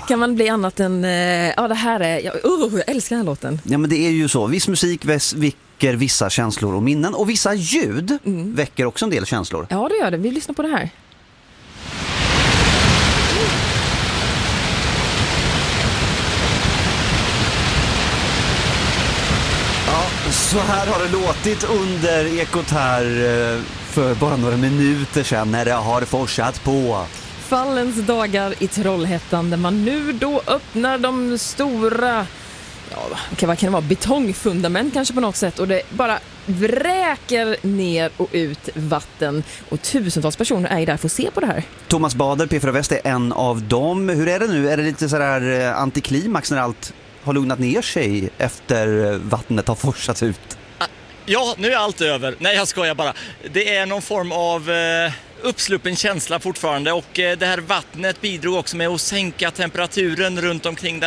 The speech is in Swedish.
kan man bli annat än... det här är... Jag älskar den här låten. Ja, men det är ju så. Viss musik väcker vissa känslor och minnen. Och vissa ljud väcker också en del känslor. Ja, det gör det. Vi lyssnar på det här. Så här har det låtit under Ekot här för bara några minuter sedan när det har forsat på. Fallens dagar i Trollhättan där man nu då öppnar de stora, vad kan det vara, betongfundament kanske på något sätt, och det bara vräker ner och ut vatten och tusentals personer är där för att se på det här. Thomas Bader, P4 Väst, är en av dem. Hur är det nu? Är det lite sådär antiklimax när allt har lugnat ner sig efter vattnet har forsats ut? Ja, nu är allt över. Nej, jag skojar bara. Det är någon form av uppsluppen känsla fortfarande, och det här vattnet bidrog också med att sänka temperaturen runt omkring